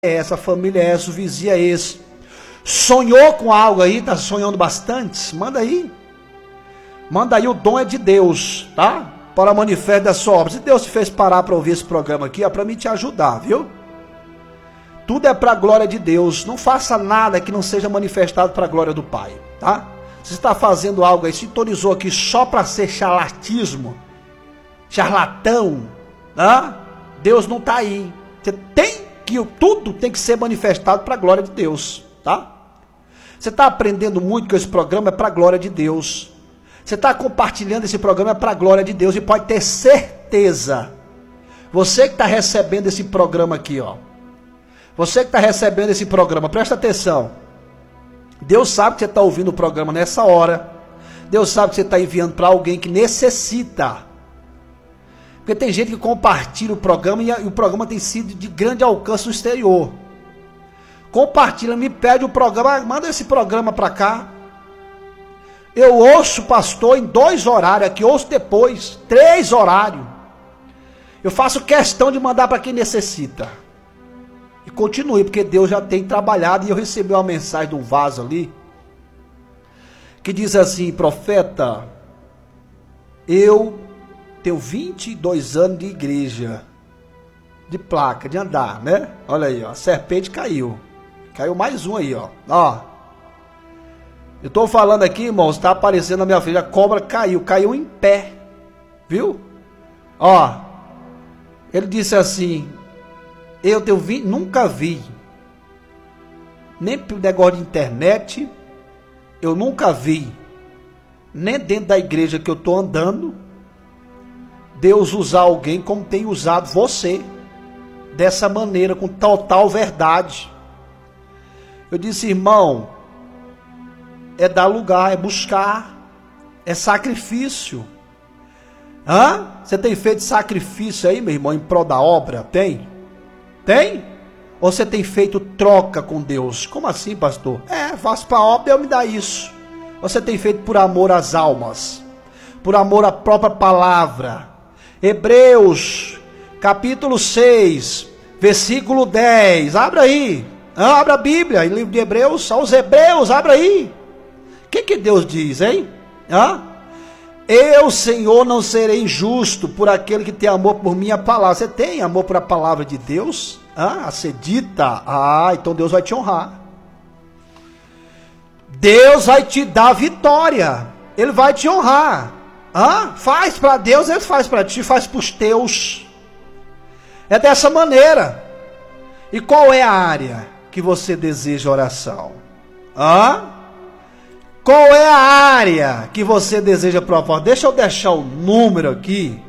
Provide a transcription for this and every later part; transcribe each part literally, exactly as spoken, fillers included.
é essa, a família é essa, o vizinho é esse. Sonhou com algo aí, tá sonhando bastante? Manda aí. Manda aí, o dom é de Deus, tá? Para manifestar da sua obra. Se Deus te fez parar para ouvir esse programa aqui, é para mim te ajudar, viu? Tudo é para a glória de Deus. Não faça nada que não seja manifestado para a glória do Pai, tá? Se você está fazendo algo aí, sintonizou aqui só para ser charlatismo, charlatão, tá? Deus não está aí. Você tem que, tudo tem que ser manifestado para a glória de Deus, tá? Você está aprendendo muito com esse programa, é para a glória de Deus. Você está compartilhando esse programa, é para a glória de Deus. E pode ter certeza, você que está recebendo esse programa aqui, ó, você que está recebendo esse programa, presta atenção. Deus sabe que você está ouvindo o programa nessa hora. Deus sabe que você está enviando para alguém que necessita. Porque tem gente que compartilha o programa e, a, e o programa tem sido de grande alcance no exterior. Compartilha, me pede o programa, manda esse programa para cá. Eu ouço, pastor, em dois horários aqui, ouço depois, três horários. Eu faço questão de mandar para quem necessita. E continue, porque Deus já tem trabalhado. E eu recebi uma mensagem de um vaso ali, que diz assim: profeta, eu tenho vinte e dois anos de igreja, de placa, de andar, né? Olha aí, ó, a serpente caiu. Caiu mais um aí, ó. Ó. Eu tô falando aqui, irmãos, tá aparecendo na minha frente, a cobra caiu, caiu em pé. Viu? Ó. Ele disse assim: eu tenho vinte, nunca vi, nem por negócio de internet, eu nunca vi, nem dentro da igreja que eu tô andando, Deus usar alguém como tem usado você, dessa maneira, com total verdade. Eu disse: irmão, é dar lugar, é buscar, é sacrifício. Hã? Você tem feito sacrifício aí, meu irmão, em prol da obra? Tem? Tem? Ou você tem feito troca com Deus? Como assim, pastor? É, faço para a obra e eu me dá isso. Ou você tem feito por amor às almas, por amor à própria palavra? Hebreus, capítulo seis, versículo dez. Abra aí. Ah, abra a Bíblia, em livro de Hebreus, aos Hebreus, abra aí. O que que Deus diz, hein? Ah? Eu, Senhor, não serei injusto por aquele que tem amor por minha palavra. Você tem amor por a palavra de Deus? Ah, a ser dita. Ah, então Deus vai te honrar. Deus vai te dar vitória. Ele vai te honrar. Ah, faz para Deus, Ele faz para ti, faz para os teus. É dessa maneira. E qual é a área que você deseja oração? Ah? Qual é a área que você deseja propósito? Deixa eu deixar o número aqui.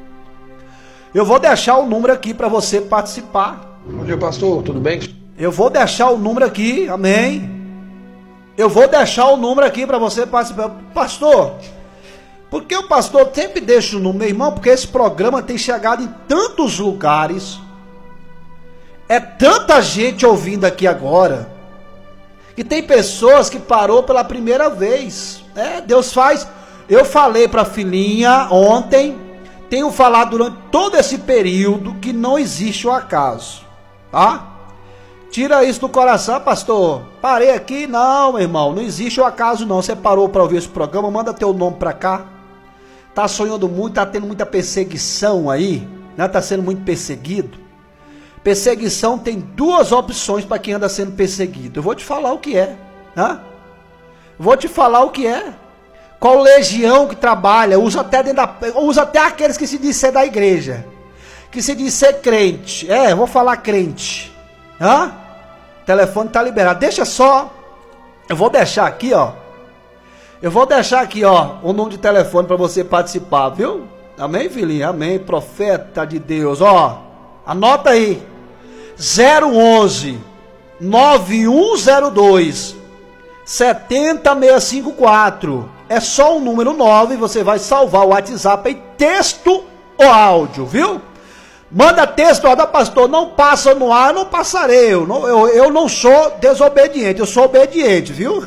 Eu vou deixar o número aqui para você participar. Bom dia, pastor, tudo bem? Eu vou deixar o número aqui, amém. Eu vou deixar o número aqui para você participar. Pastor, por que o pastor sempre deixa o número, meu irmão? Porque esse programa tem chegado em tantos lugares. É tanta gente ouvindo aqui agora. E tem pessoas que parou pela primeira vez. É, Deus faz. Eu falei para a filhinha ontem, tenho falado durante todo esse período, que não existe o acaso. Tá? Tira isso do coração, pastor. Parei aqui, não, meu irmão, não existe o acaso não. Você parou para ouvir esse programa, manda teu nome para cá. Tá sonhando muito, tá tendo muita perseguição aí, né? Tá sendo muito perseguido. Perseguição tem duas opções para quem anda sendo perseguido. Eu vou te falar o que é. Né? Vou te falar o que é. Qual legião que trabalha, usa até, dentro da, usa até aqueles que se diz ser da igreja. Que se diz ser crente. É, vou falar crente. Hã? O telefone está liberado. Deixa só. Eu vou deixar aqui, ó. Eu vou deixar aqui, ó, o número de telefone para você participar, viu? Amém, filhinha? Amém. Profeta de Deus, ó. Anota aí. zero onze, nove um zero dois, sete zero seis cinco quatro. É só o número nove, você vai salvar o WhatsApp em texto ou áudio, viu? Manda texto, ó, da pastor, não passa no ar, não passarei. Eu não, eu, eu não sou desobediente, eu sou obediente, viu?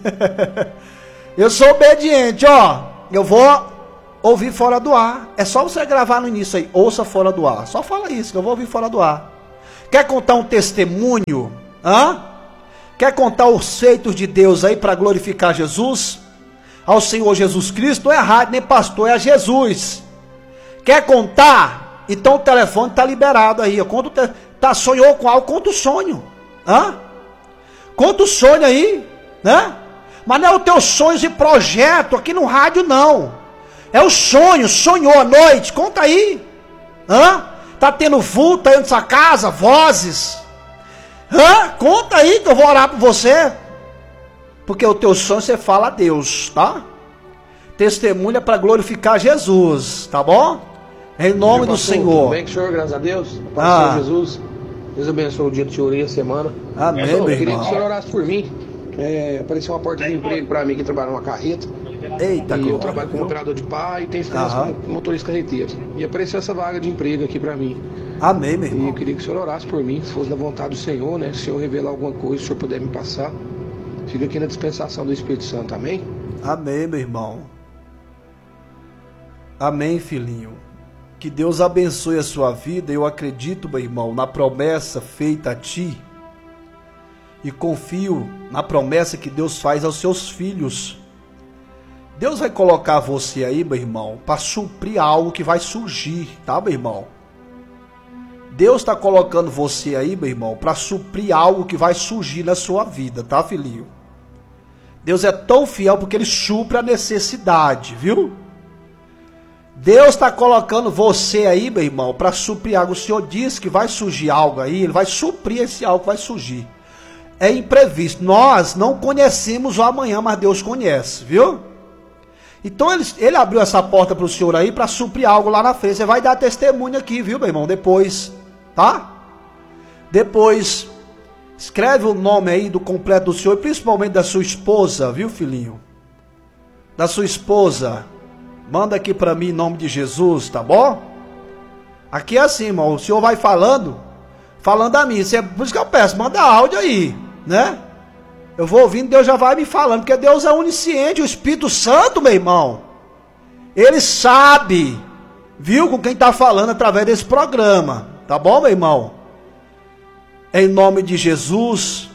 Eu sou obediente, ó. Eu vou ouvir fora do ar. É só você gravar no início aí, ouça fora do ar. Só fala isso, que eu vou ouvir fora do ar. Quer contar um testemunho? Hã? Quer contar os feitos de Deus aí para glorificar Jesus? Ao Senhor Jesus Cristo? Não é rádio nem pastor, é a Jesus. Quer contar? Então o telefone está liberado aí. Conta o te... tá, sonhou com algo, conta o sonho. Hã? Conta o sonho aí, né? Mas não é o teu sonho e projeto aqui no rádio, não. É o sonho, sonhou à noite, conta aí. Hã? Tá tendo vulto aí na sua casa, vozes. Hã? Conta aí que eu vou orar por você. Porque o teu sonho você fala a Deus, tá? Testemunha para glorificar Jesus, tá bom? Em nome do Senhor. Tudo bem com o senhor, graças a Deus. A paz Ah. do Senhor Jesus. Deus abençoe o dia do senhor e a semana. Amém, Eu meu queria irmão. que o senhor orasse por mim. É, apareceu uma porta de emprego para mim que trabalha numa carreta. Eita, E eu glória. trabalho como operador de pá e tenho experiência Aham. como motorista carreteiro. E apareceu essa vaga de emprego aqui para mim. Amém, meu E eu irmão. queria que o senhor orasse por mim, se fosse da vontade do Senhor, né? Se o senhor revelar alguma coisa, se o senhor puder me passar. Fica aqui na dispensação do Espírito Santo, amém? Amém, meu irmão. Amém, filhinho. Que Deus abençoe a sua vida. Eu acredito, meu irmão, na promessa feita a ti. E confio na promessa que Deus faz aos seus filhos. Deus vai colocar você aí, meu irmão, para suprir algo que vai surgir, tá, meu irmão? Deus está colocando você aí, meu irmão, para suprir algo que vai surgir na sua vida, tá, filhinho? Deus é tão fiel porque Ele supre a necessidade, viu? Deus está colocando você aí, meu irmão, para suprir algo. O Senhor disse que vai surgir algo aí, Ele vai suprir esse algo que vai surgir. É imprevisto. Nós não conhecemos o amanhã, mas Deus conhece, viu? Então ele, ele abriu essa porta para o senhor aí para suprir algo lá na frente. Você vai dar testemunho aqui, viu, meu irmão? Depois, tá? Depois, escreve o nome aí do completo do senhor, e principalmente da sua esposa, viu, filhinho? Da sua esposa. Manda aqui para mim em nome de Jesus, tá bom? Aqui é assim, irmão. O senhor vai falando, falando a mim. Isso é por isso que eu peço, manda áudio aí, né? Eu vou ouvindo, Deus já vai me falando, porque Deus é onisciente, o Espírito Santo, meu irmão. Ele sabe, viu, com quem está falando através desse programa. Tá bom, meu irmão? Em nome de Jesus,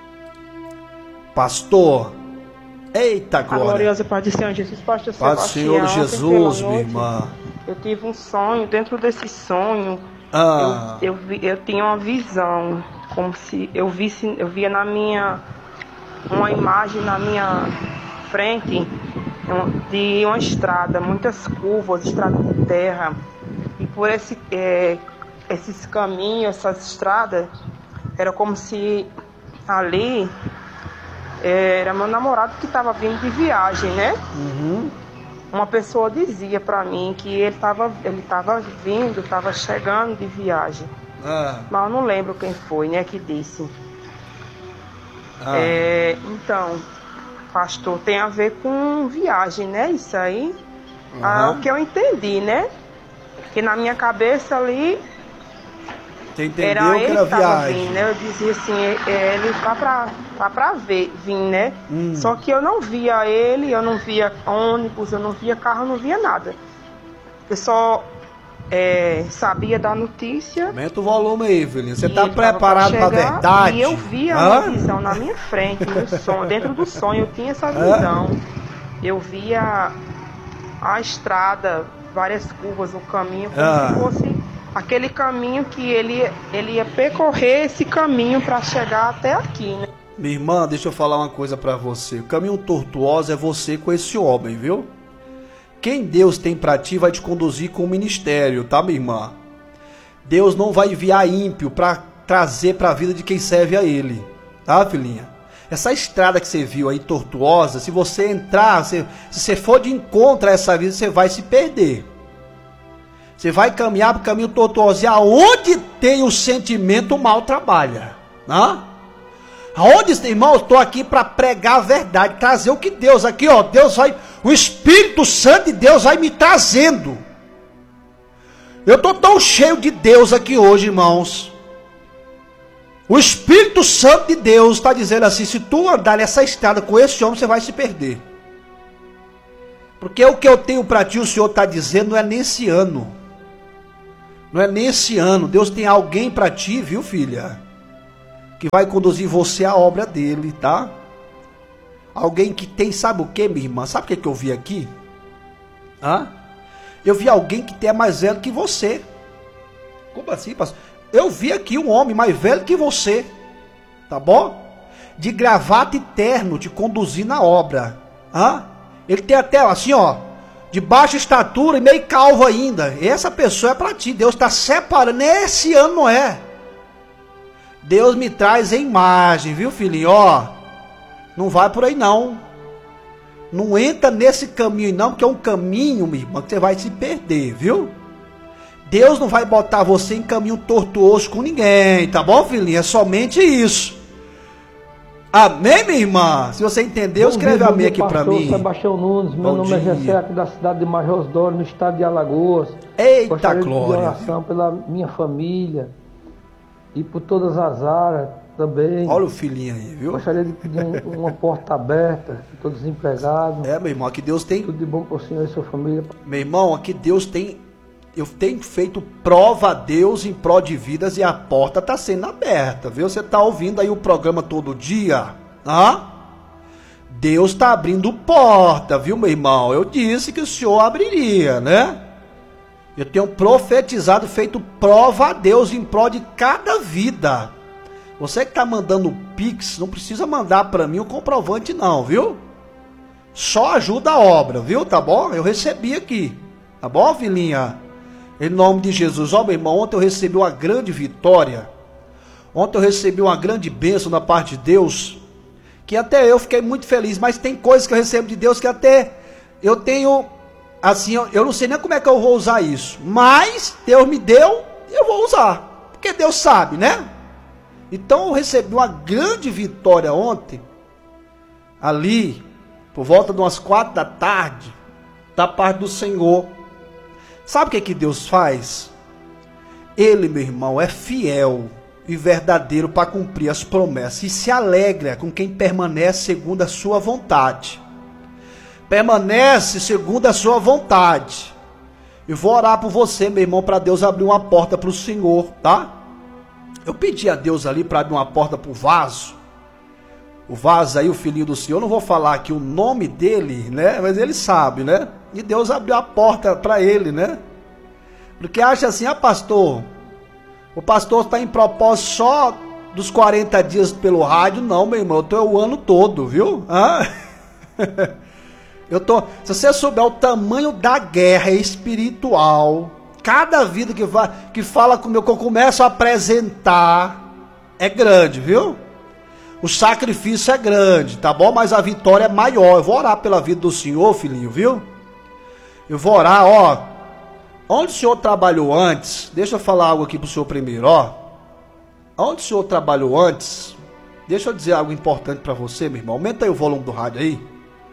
pastor. Eita, glória. A gloriosa paz do Senhor Jesus, pastor Paz do Sebastião. Senhor Ontem Jesus, pela minha noite, irmã. Eu tive um sonho, dentro desse sonho, Ah. eu, eu, vi, eu tinha uma visão, como se eu visse, eu via na minha, uma imagem na minha frente de uma estrada, muitas curvas, estrada de terra, e por esse, é, esses caminhos, essas estradas, era como se ali era meu namorado que estava vindo de viagem, né? Uhum. Uma pessoa dizia para mim que ele estava ele tava vindo, estava chegando de viagem. Ah. Mas eu não lembro quem foi, né, que disse. Ah. É, então, pastor, tem a ver com viagem, né? Isso aí. Uhum. Ah, o que eu entendi, né? Que na minha cabeça ali Você entendeu era que ele era que estava viagem? vindo, né? Eu dizia assim, é, ele tá pra, tá pra ver, vir, né? Hum. Só que eu não via ele, eu não via ônibus, eu não via carro, eu não via nada. Eu só é, sabia da notícia. Aumenta o volume aí, filhinho. Você e está ele tava preparado para a chegar, verdade? E eu via Hã? uma visão na minha frente, no sonho, dentro do sonho, eu tinha essa visão. Eu via a estrada, várias curvas, o caminho, como Ah. se fosse aquele caminho que ele, ele ia percorrer esse caminho para chegar até aqui, né? Minha irmã, deixa eu falar uma coisa para você. O caminho tortuoso é você com esse homem, viu? Quem Deus tem para ti vai te conduzir com o ministério, tá, minha irmã? Deus não vai enviar ímpio para trazer para a vida de quem serve a Ele, tá, filhinha? Essa estrada que você viu aí tortuosa, se você entrar, se, se você for de encontro a essa vida, você vai se perder. Você vai caminhar para o caminho tortuoso. E aonde tem o sentimento, o mal trabalha. Né? Aonde, irmão, eu estou aqui para pregar a verdade. Trazer o que Deus aqui, ó. Deus vai, o Espírito Santo de Deus vai me trazendo. Eu estou tão cheio de Deus aqui hoje, irmãos. O Espírito Santo de Deus está dizendo assim: se tu andar nessa estrada com esse homem, você vai se perder. Porque o que eu tenho para ti, o Senhor está dizendo, não é nesse ano. Não é nesse ano. Deus tem alguém para ti, viu, filha? Que vai conduzir você à obra dele, tá? Alguém que tem, sabe o que, minha irmã? Sabe o que, que eu vi aqui? Hã? Eu vi alguém que é mais velho que você. Como assim, pastor? Eu vi aqui um homem mais velho que você. Tá bom? De gravata e terno, te conduzir na obra. Hã? Ele tem até assim, ó, de baixa estatura e meio calvo ainda. Essa pessoa é para ti. Deus está separando. Nesse ano não é. Deus me traz a imagem, viu, filhinho? Ó, não vai por aí não. Não entra nesse caminho não, porque é um caminho, minha irmã, que você vai se perder, viu? Deus não vai botar você em caminho tortuoso com ninguém, tá bom, filhinho? É somente isso. Amém, minha irmã? Se você entendeu, bom escreve dia, amém aqui para mim. Sebastião Nunes, meu bom nome dia. é Jessé, aqui da cidade de Major Osdório, no estado de Alagoas. Eita, gostaria glória. de pedir oração pela minha família e por todas as áreas também. Olha o filhinho aí, viu? Gostaria de pedir um, uma porta aberta, estou desempregado. É, meu irmão, aqui Deus tem... Tudo de bom para o senhor e sua família. Meu irmão, aqui Deus tem... Eu tenho feito prova a Deus em prol de vidas e a porta está sendo aberta, viu? Você está ouvindo aí o programa todo dia, hã? Deus está abrindo porta, viu, meu irmão? Eu disse que o senhor abriria, né? Eu tenho profetizado, feito prova a Deus em prol de cada vida. Você que está mandando o Pix, não precisa mandar para mim o comprovante não, viu? Só ajuda a obra, viu? Tá bom? Eu recebi aqui. Tá bom, filhinha? Em nome de Jesus. Ó, meu irmão, ontem eu recebi uma grande vitória. Ontem eu recebi uma grande bênção da parte de Deus, que até eu fiquei muito feliz. Mas tem coisas que eu recebo de Deus que até eu tenho, assim, eu, eu não sei nem como é que eu vou usar isso. Mas Deus me deu, eu vou usar. Porque Deus sabe, né? Então eu recebi uma grande vitória ontem, ali, por volta de umas quatro da tarde, da parte do Senhor. Sabe o que, que Deus faz? Ele, meu irmão, é fiel e verdadeiro para cumprir as promessas. E se alegra com quem permanece segundo a sua vontade. Permanece segundo a sua vontade. Eu vou orar por você, meu irmão, para Deus abrir uma porta para o Senhor, tá? Eu pedi a Deus ali para abrir uma porta para o vaso. O vaso aí, o filhinho do Senhor, eu não vou falar aqui o nome dele, né? Mas ele sabe, né? E Deus abriu a porta para ele, né? Porque acha assim, ah, pastor, o pastor está em propósito só dos quarenta dias pelo rádio. Não, meu irmão, eu estou o ano todo, viu? Ah? Eu tô, se você souber o tamanho da guerra espiritual, cada vida que, vai, que fala comigo, que eu começo a apresentar, é grande, viu? O sacrifício é grande, tá bom? Mas a vitória é maior. Eu vou orar pela vida do senhor, filhinho, viu? Eu vou orar, ó. Onde o senhor trabalhou antes? Deixa eu falar algo aqui pro senhor primeiro, ó. Onde o senhor trabalhou antes? Deixa eu dizer algo importante para você, meu irmão. Aumenta aí o volume do rádio aí.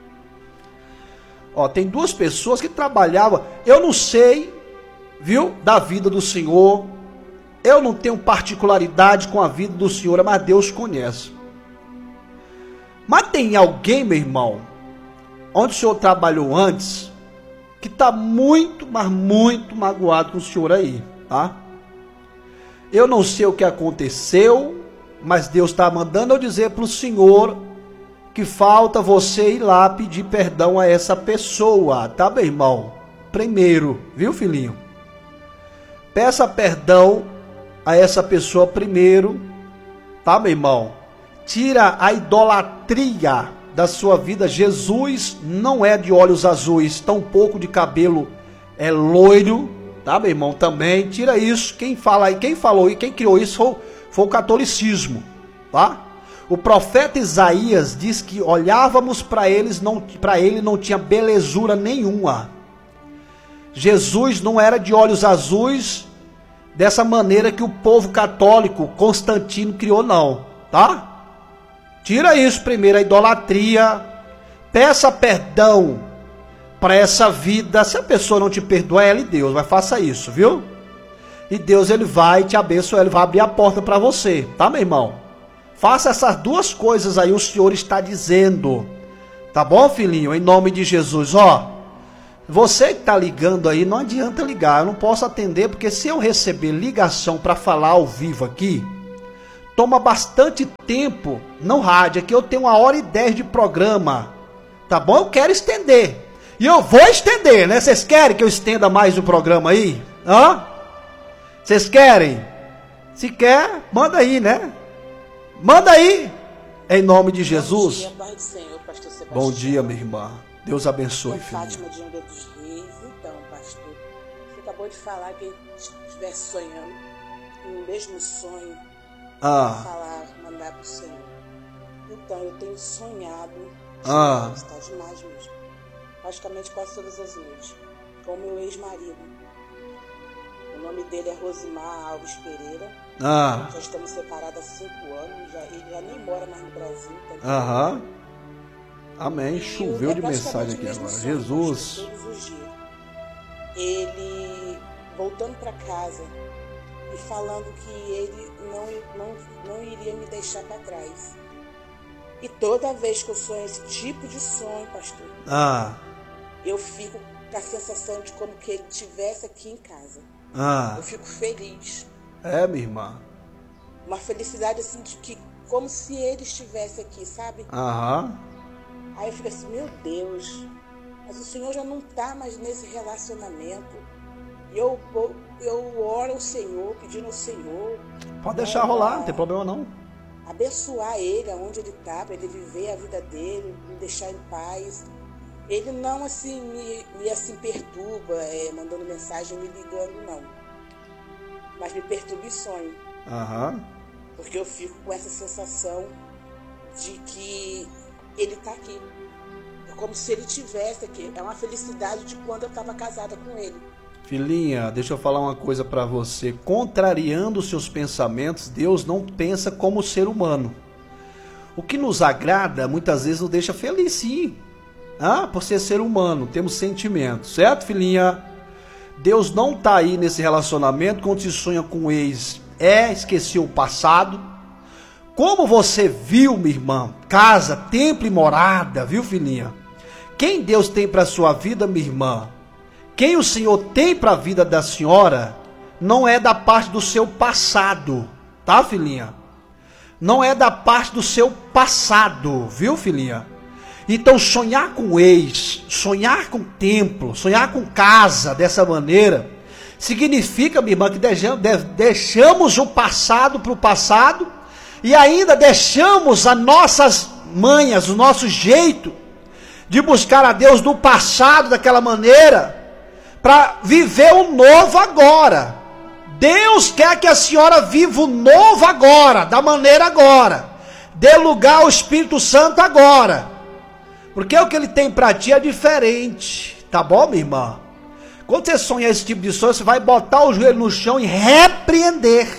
Ó, tem duas pessoas que trabalhavam. Eu não sei, viu, da vida do senhor. Eu não tenho particularidade com a vida do senhor, mas Deus conhece. Mas tem alguém, meu irmão, onde o senhor trabalhou antes, que está muito, mas muito magoado com o senhor aí, tá? Eu não sei o que aconteceu, mas Deus está mandando eu dizer para o senhor que falta você ir lá pedir perdão a essa pessoa, tá, meu irmão? Primeiro, viu, filhinho? Peça perdão a essa pessoa primeiro, tá, meu irmão? Tira a idolatria da sua vida. Jesus não é de olhos azuis, tampouco de cabelo é loiro, tá, meu irmão? Também tira isso. Quem fala, quem falou e quem criou isso foi, foi o catolicismo, tá? O profeta Isaías diz que olhávamos para eles, não, para ele não tinha belezura nenhuma. Jesus não era de olhos azuis dessa maneira que o povo católico Constantino criou, não, tá? Tira isso primeiro, a idolatria. Peça perdão para essa vida. Se a pessoa não te perdoar, é ela e Deus, mas faça isso, viu? E Deus, ele vai te abençoar, ele vai abrir a porta para você, tá, meu irmão? Faça essas duas coisas aí, o Senhor está dizendo. Tá bom, filhinho? Em nome de Jesus, ó. Você que está ligando aí, não adianta ligar, eu não posso atender, porque se eu receber ligação para falar ao vivo aqui, toma bastante tempo no rádio. Aqui eu tenho uma hora e dez de programa, tá bom? Eu quero estender, e eu vou estender, né? Vocês querem que eu estenda mais o programa aí? Hã? Vocês querem? Se quer, manda aí, né? Manda aí, em nome de Jesus. Bom dia, Pai do Senhor, pastor Sebastião. Bom dia, minha irmã. Deus abençoe, filho. Fátima de Angra dos Reis. Então, pastor, você acabou de falar que estivesse sonhando, no mesmo sonho, Ah. falar, mandar para o Senhor. Então, eu tenho sonhado, Ah. está demais mesmo, praticamente quase todas as noites, com o meu ex-marido. O nome dele é Rosimar Alves Pereira. Ah. Já estamos separados há cinco anos, já, ele já nem mora mais no Brasil. Tá? Aham. Amém. E Choveu é de mensagem aqui praticamente o agora. mesmo sonho, Jesus. pastor, todos os dias. Ele voltando para casa e falando que ele não, não, não iria me deixar para trás. E toda vez que eu sonho esse tipo de sonho, pastor, Ah. eu fico com a sensação de como que ele estivesse aqui em casa. Ah. Eu fico feliz. É, minha irmã. Uma felicidade assim de que como se ele estivesse aqui, sabe? Aham. Aí eu fico assim, meu Deus, mas o Senhor já não está mais nesse relacionamento. E eu, eu, eu oro ao Senhor, pedindo ao Senhor. Pode deixar né, rolar, não tem problema não. abençoar ele aonde ele está, para ele viver a vida dele, me deixar em paz. Ele não assim me, me assim perturba, é, mandando mensagem, me ligando, não. Mas me perturba em sonho. Aham. Porque eu fico com essa sensação de que ele está aqui. É como se ele estivesse aqui. É uma felicidade de quando eu estava casada com ele. Filhinha, deixa eu falar uma coisa pra você. Contrariando os seus pensamentos, Deus não pensa como ser humano. O que nos agrada, muitas vezes nos deixa feliz, sim. Ah, por ser ser humano, temos sentimentos, certo, filhinha? Deus não tá aí nesse relacionamento quando se sonha com o ex. É, esqueceu o passado. Como você viu, minha irmã, casa, templo e morada, viu, filhinha? Quem Deus tem para sua vida, minha irmã? Quem o Senhor tem para a vida da senhora, não é da parte do seu passado, tá, filhinha? Não é da parte do seu passado, viu, filhinha? Então, sonhar com ex, sonhar com templo, sonhar com casa dessa maneira, significa, minha irmã, que deixamos o passado para o passado e ainda deixamos as nossas manhas, o nosso jeito de buscar a Deus no passado daquela maneira, para viver o novo agora. Deus quer que a senhora viva o novo agora, da maneira agora. Dê lugar ao Espírito Santo agora. Porque o que ele tem para ti é diferente. Tá bom, minha irmã? Quando você sonha esse tipo de sonho, você vai botar o joelho no chão e repreender.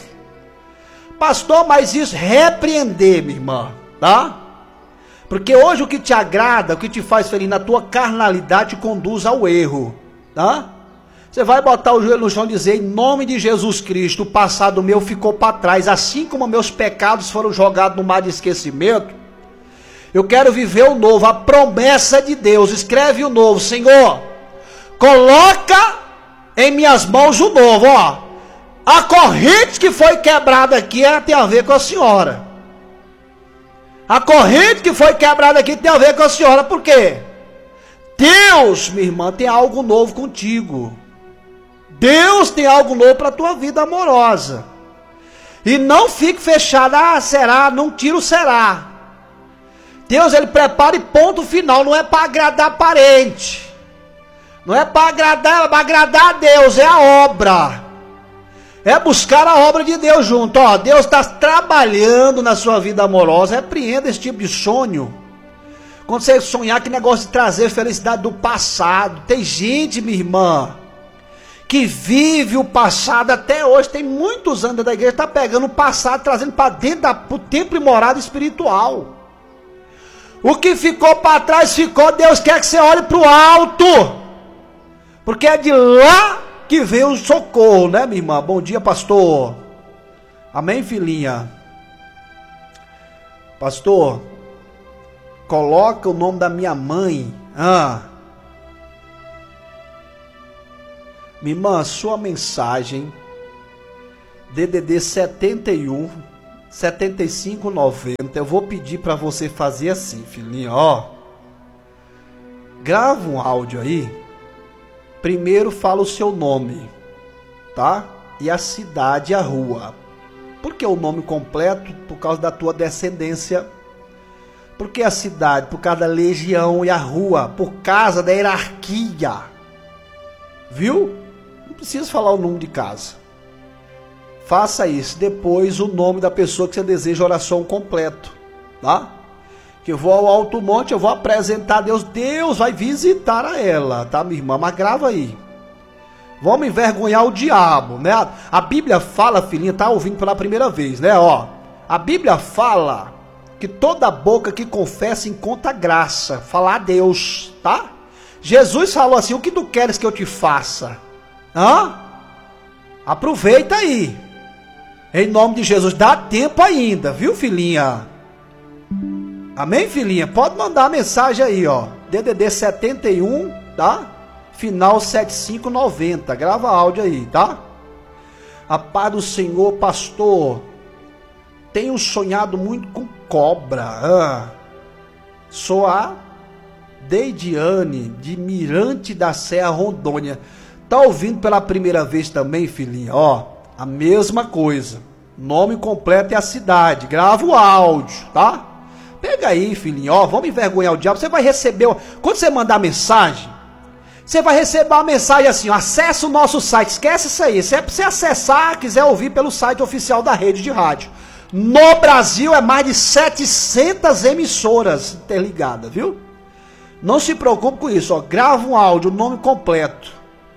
Pastor, mas isso, repreender, minha irmã, tá? Porque hoje o que te agrada, o que te faz feliz na tua carnalidade, te conduz ao erro, tá? Você vai botar o joelho no chão e dizer, em nome de Jesus Cristo, o passado meu ficou para trás, assim como meus pecados foram jogados no mar de esquecimento, eu quero viver o novo, a promessa de Deus. Escreve o novo, Senhor, coloca em minhas mãos o novo, ó. A corrente que foi quebrada aqui tem a ver com a senhora. A corrente que foi quebrada aqui tem a ver com a senhora, por quê? Deus, minha irmã, tem algo novo contigo. Deus tem algo novo para a tua vida amorosa. E não fique fechado, ah, será, não tira o será. Deus, ele prepara e ponto final, não é para agradar parente. Não é para agradar, é para agradar a Deus, é a obra. É buscar a obra de Deus junto, ó. Deus está trabalhando na sua vida amorosa, repreenda esse tipo de sonho. Quando você sonhar que negócio de trazer felicidade do passado. Tem gente, minha irmã, que vive o passado até hoje, tem muitos anos da igreja, está pegando o passado, trazendo para dentro do templo e morada espiritual. O que ficou para trás ficou, Deus quer que você olhe para o alto, porque é de lá que vem o socorro, né, minha irmã? Bom dia, pastor. Amém, filhinha? Pastor, coloca o nome da minha mãe. Ah. Minha irmã, sua mensagem, D D D setenta e um, setenta e cinco, noventa, eu vou pedir para você fazer assim, filhinho, ó. Grava um áudio aí, primeiro fala o seu nome, tá? E a cidade e a rua. Por que o nome completo? Por causa da tua descendência. Por que a cidade? Por causa da legião. E a rua? Por causa da hierarquia. Viu? Não precisa falar o nome de casa. Faça isso. Depois o nome da pessoa que você deseja oração completo. Tá? Que eu vou ao alto monte, eu vou apresentar a Deus. Deus vai visitar a ela. Tá, minha irmã? Mas grava aí. Vamos envergonhar o diabo, né? A Bíblia fala, filhinha, tá ouvindo pela primeira vez, né? Ó, a Bíblia fala que toda boca que confessa encontra graça, falar a Deus, tá? Jesus falou assim, o que tu queres que eu te faça? Hã? Aproveita aí. Em nome de Jesus, dá tempo ainda, viu, filhinha? Amém, filhinha? Pode mandar a mensagem aí, ó. D D D setenta e um, tá? Final setenta e cinco, noventa. Grava áudio aí, tá? A paz do Senhor, pastor. Tenho sonhado muito com cobra. Ah. Sou a Deidiane, de Mirante da Serra, Rondônia. Tá ouvindo pela primeira vez também, filhinha? Ó, a mesma coisa. Nome completo e a cidade. Grava o áudio, tá? Pega aí, filhinha. Ó, vamos envergonhar o diabo. Você vai receber... Quando você mandar mensagem... Você vai receber uma mensagem assim, ó, acessa o nosso site, esquece isso aí, se é para você acessar, quiser ouvir pelo site oficial da rede de rádio. No Brasil é mais de setecentas emissoras interligadas, viu? Não se preocupe com isso, ó, grava um áudio, o nome completo.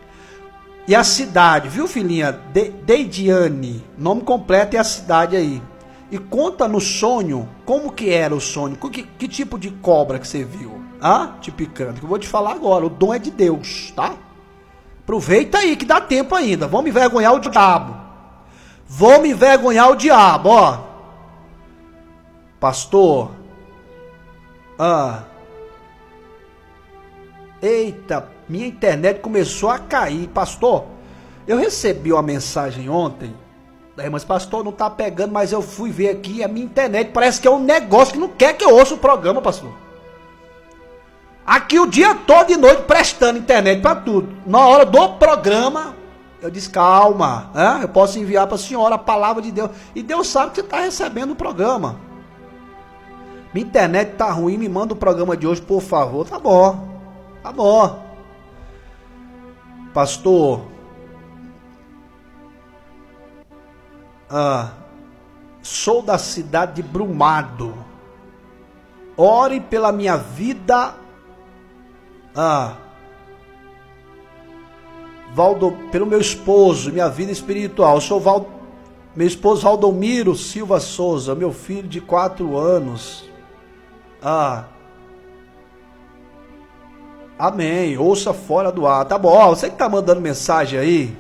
E a cidade, viu, filhinha? De Deidiane, nome completo e a cidade aí. E conta no sonho, como que era o sonho, que, que tipo de cobra que você viu? Ah, te picando, que eu vou te falar agora, o dom é de Deus, tá? Aproveita aí que dá tempo ainda, vamos envergonhar o diabo. Vamos envergonhar o diabo, ó. Pastor. Ah. Eita, minha internet começou a cair, pastor. Eu recebi uma mensagem ontem, mas pastor, não tá pegando, mas eu fui ver aqui, a minha internet parece que é um negócio que não quer que eu ouça o programa, pastor. Aqui o dia todo de noite prestando internet para tudo. Na hora do programa, eu disse, calma, né? Eu posso enviar para a senhora a palavra de Deus. E Deus sabe que você está recebendo o programa. Minha internet tá ruim, me manda o programa de hoje, por favor. Tá bom, tá bom. Pastor, ah, sou da cidade de Brumado. Ore pela minha vida. Ah, Valdo, pelo meu esposo, minha vida espiritual. Eu sou Val, meu esposo Valdomiro Silva Souza, meu filho de quatro anos. Ah, amém. Ouça fora do ar. Tá bom, ó, você que tá mandando mensagem aí,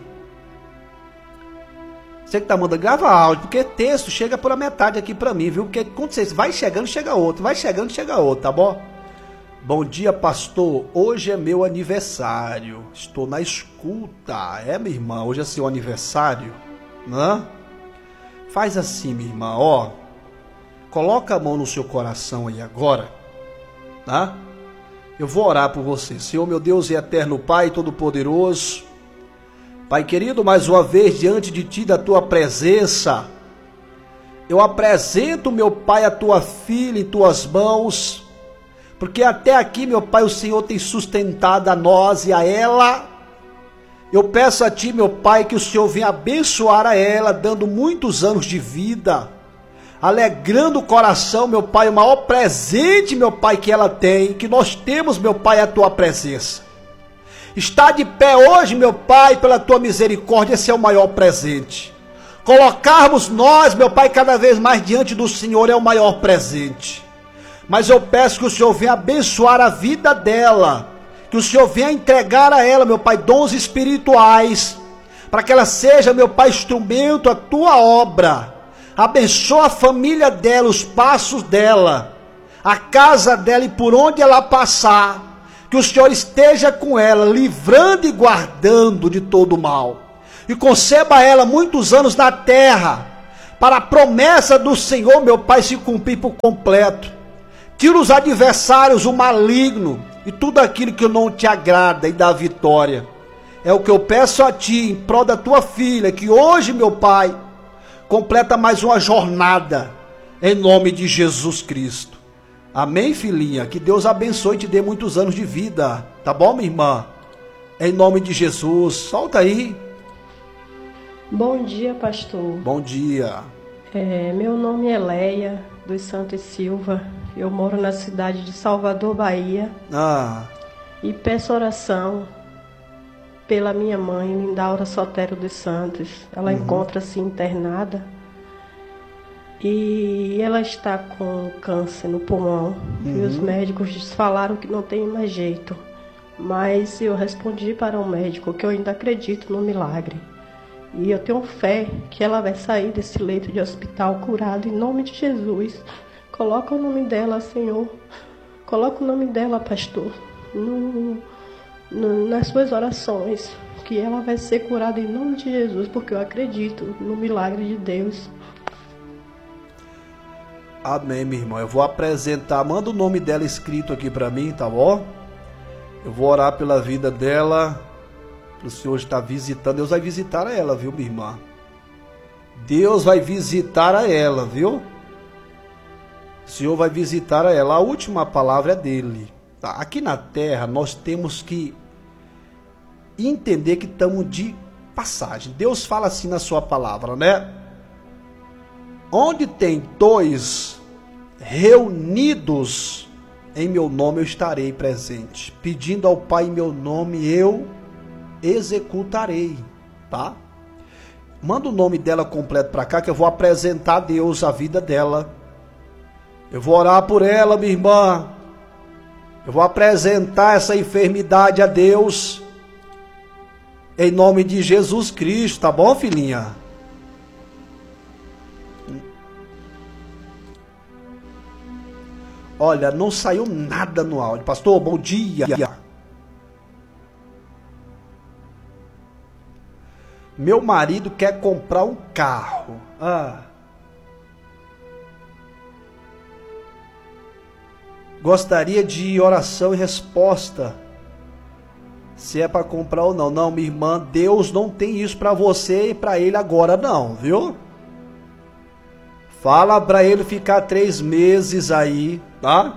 você que tá mandando, grava áudio, porque texto chega por a metade aqui pra mim, viu? Porque quando você vai chegando, chega outro, vai chegando, chega outro, tá bom? Bom dia, pastor. Hoje é meu aniversário. Estou na escuta. É, minha irmã, hoje é seu aniversário, né? Faz assim, minha irmã, ó. Coloca a mão no seu coração aí agora, tá? Eu vou orar por você. Senhor, meu Deus e eterno Pai Todo-Poderoso, Pai querido, mais uma vez diante de Ti, da Tua presença, eu apresento, meu Pai, a Tua filha em Tuas mãos, porque até aqui, meu Pai, o Senhor tem sustentado a nós e a ela. Eu peço a Ti, meu Pai, que o Senhor venha abençoar a ela, dando muitos anos de vida, alegrando o coração, meu Pai, o maior presente, meu Pai, que ela tem, que nós temos, meu Pai, a Tua presença. Está de pé hoje, meu Pai, pela Tua misericórdia, esse é o maior presente. Colocarmos nós, meu Pai, cada vez mais diante do Senhor é o maior presente. Mas eu peço que o Senhor venha abençoar a vida dela, que o Senhor venha entregar a ela, meu Pai, dons espirituais, para que ela seja, meu Pai, instrumento a Tua obra. Abençoa a família dela, os passos dela, a casa dela e por onde ela passar, Que o Senhor esteja com ela, livrando e guardando de todo mal. E conceba ela muitos anos na terra, para a promessa do Senhor, meu Pai, se cumprir por completo. Tira os adversários, o maligno, e tudo aquilo que não te agrada, e dá vitória. É o que eu peço a Ti, em prol da Tua filha, que hoje, meu Pai, completa mais uma jornada, em nome de Jesus Cristo. Amém, filhinha? Que Deus abençoe e te dê muitos anos de vida, tá bom, minha irmã? Em nome de Jesus, solta aí. Bom dia, pastor. Bom dia. É, meu nome é Leia, dos Santos Silva. Eu moro na cidade de Salvador, Bahia. Ah. E peço oração pela minha mãe, Lindaura Sotero dos Santos. Ela uhum. encontra-se internada. E ela está com câncer no pulmão. Uhum. E os médicos falaram que não tem mais jeito. Mas eu respondi para o médico que eu ainda acredito no milagre. E eu tenho fé que ela vai sair desse leito de hospital curada em nome de Jesus. Coloca o nome dela, Senhor. Coloca o nome dela, pastor, no, no, nas suas orações. Que ela vai ser curada em nome de Jesus, porque eu acredito no milagre de Deus. Amém, minha irmã. Eu vou apresentar, manda o nome dela escrito aqui para mim, tá bom? Eu vou orar pela vida dela. O Senhor está visitando, Deus vai visitar a ela, viu, minha irmã? Deus vai visitar a ela, viu? O Senhor vai visitar a ela. A última palavra é dele. Tá? Aqui na terra, nós temos que entender que estamos de passagem. Deus fala assim na sua palavra, né? Onde tem dois reunidos em meu nome, eu estarei presente. Pedindo ao Pai em meu nome, eu executarei, tá? Manda o nome dela completo para cá, que eu vou apresentar a Deus a vida dela. Eu vou orar por ela, minha irmã. Eu vou apresentar essa enfermidade a Deus, em nome de Jesus Cristo, tá bom, filhinha? Olha, não saiu nada no áudio. Pastor, bom dia. Meu marido quer comprar um carro. Ah. Gostaria de oração e resposta. Se é para comprar ou não. Não, minha irmã, Deus não tem isso para você e para ele agora não, viu? Fala para ele ficar três meses aí, tá?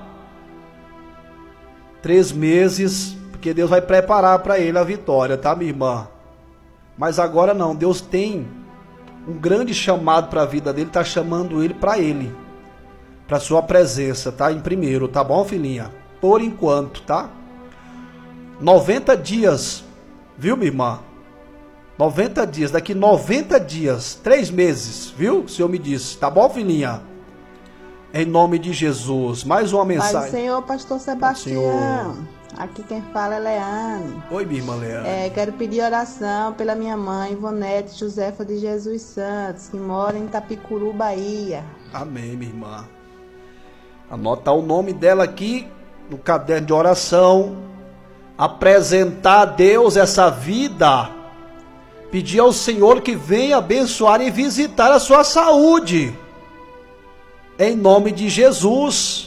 Três meses, porque Deus vai preparar para ele a vitória, tá, minha irmã? Mas agora não, Deus tem um grande chamado para a vida dele, está chamando ele para ele, para sua presença, tá? Em primeiro, tá bom, filhinha? Por enquanto, tá? noventa dias, viu, minha irmã? noventa dias, daqui noventa dias, três meses, viu? O Senhor me disse, tá bom, filhinha? Em nome de Jesus, mais uma mensagem. Pai do Senhor, pastor Sebastião. Aqui quem fala é Leane. Oi, minha irmã Leane. É, quero pedir oração pela minha mãe, Ivonete Josefa de Jesus Santos, que mora em Itapicuru, Bahia. Amém, minha irmã. Anota o nome dela aqui no caderno de oração. Apresentar a Deus essa vida. Pedir ao Senhor que venha abençoar e visitar a sua saúde. Em nome de Jesus.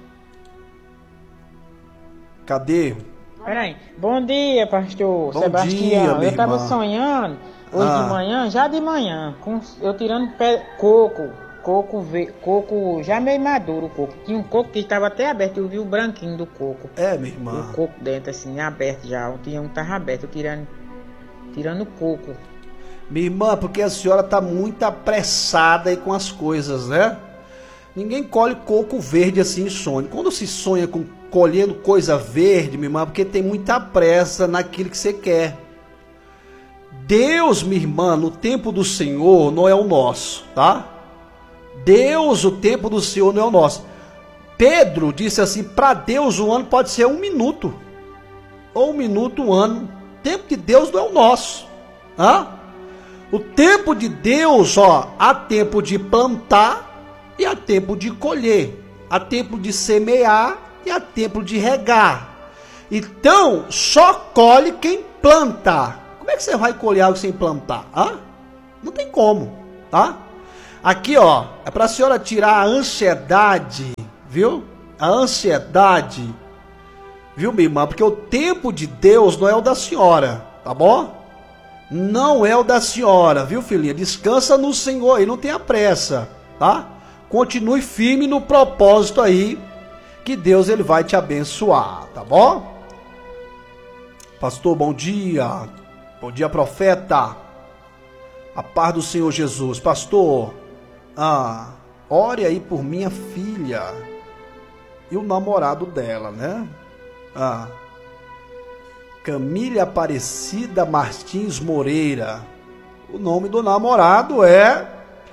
Cadê? Peraí. Bom dia, pastor Bom Sebastião. dia, eu estava irmã. sonhando hoje ah. de manhã, já de manhã, com, eu tirando pé, coco, coco, coco já meio maduro o coco. Tinha um coco que estava até aberto, eu vi o branquinho do coco. É, minha irmã. O coco dentro assim, aberto já. Tinha um que estava aberto, eu tirando, tirando coco. Minha irmã, porque a senhora está muito apressada aí com as coisas, né? Ninguém colhe coco verde assim em sonho. Quando se sonha com colhendo coisa verde, minha irmã, porque tem muita pressa naquilo que você quer. Deus, minha irmã, no tempo do Senhor não é o nosso, tá? Deus, o tempo do Senhor não é o nosso. Pedro disse assim, para Deus um ano pode ser um minuto. Ou um minuto, um ano. O tempo de Deus não é o nosso. Hã? O tempo de Deus, ó, há tempo de plantar e há tempo de colher. Há tempo de semear e há tempo de regar. Então, só colhe quem planta. Como é que você vai colher algo sem plantar? Hã? Não tem como, tá? Aqui, ó, é para a senhora tirar a ansiedade, viu? A ansiedade, viu, minha irmã? Porque o tempo de Deus não é o da senhora, tá bom? Não é o da senhora, viu, filhinha? Descansa no Senhor e não tenha pressa, tá? Continue firme no propósito aí, que Deus ele vai te abençoar, tá bom? Pastor, bom dia. Bom dia, profeta. A paz do Senhor Jesus. Pastor, ah, ore aí por minha filha e o namorado dela, né? Ah, Camila Aparecida Martins Moreira. O nome do namorado é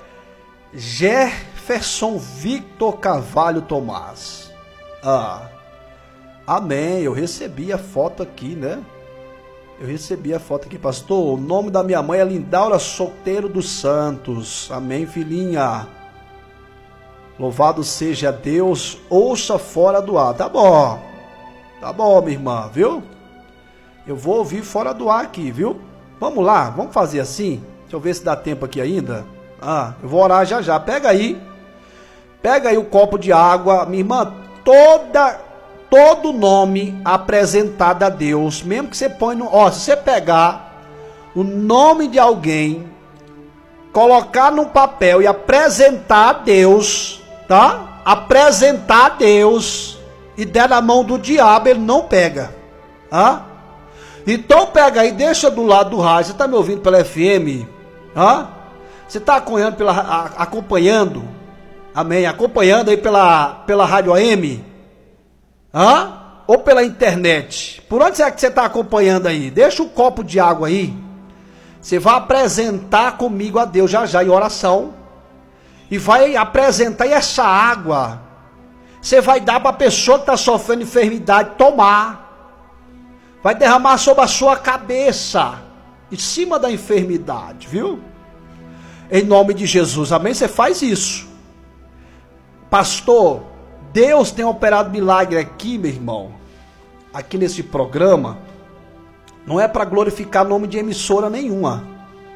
Jefferson Victor Carvalho Tomás. Ah, amém. Eu recebi a foto aqui, né? Eu recebi a foto aqui, pastor. O nome da minha mãe é Lindaura Solteiro dos Santos. Amém, filhinha. Louvado seja Deus. Ouça fora do ar. Tá bom. Tá bom, minha irmã, viu? Eu vou ouvir fora do ar aqui, viu? Vamos lá, vamos fazer assim. Deixa eu ver se dá tempo aqui ainda. Ah, eu vou orar já já. Pega aí. Pega aí o copo de água. Minha irmã, toda... todo nome apresentado a Deus, mesmo que você põe no... Ó, se você pegar o nome de alguém, colocar num papel e apresentar a Deus, tá? Apresentar a Deus e der na mão do diabo, ele não pega, tá? Então pega aí, deixa do lado do rádio. Você tá me ouvindo pela F M? Tá? Você tá acompanhando pela... A, acompanhando, amém, acompanhando aí pela, pela rádio A M? Hã? Ou pela internet? Por onde é que você está acompanhando aí? Deixa um copo de água aí. Você vai apresentar comigo a Deus já já em oração. E vai apresentar, e essa água você vai dar para a pessoa que está sofrendo enfermidade tomar. Vai derramar sobre a sua cabeça, em cima da enfermidade, viu? Em nome de Jesus, amém? Você faz isso. Pastor, Deus tem operado milagre aqui, meu irmão, aqui nesse programa, não é para glorificar nome de emissora nenhuma.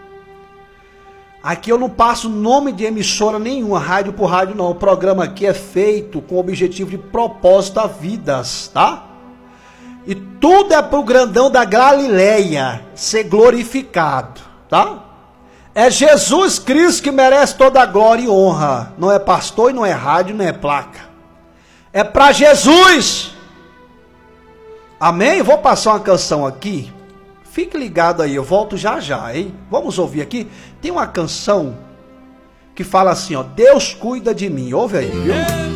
Aqui eu não passo nome de emissora nenhuma, rádio por rádio não. O programa aqui é feito com o objetivo de propósito a vidas, tá? E tudo é pro grandão da Galileia ser glorificado, tá? É Jesus Cristo que merece toda a glória e honra. Não é pastor e não é rádio, não é placa. É para Jesus. Amém? Vou passar uma canção aqui. Fique ligado aí, eu volto já já, hein? Vamos ouvir aqui. Tem uma canção que fala assim, ó: Deus cuida de mim. Ouve aí, viu?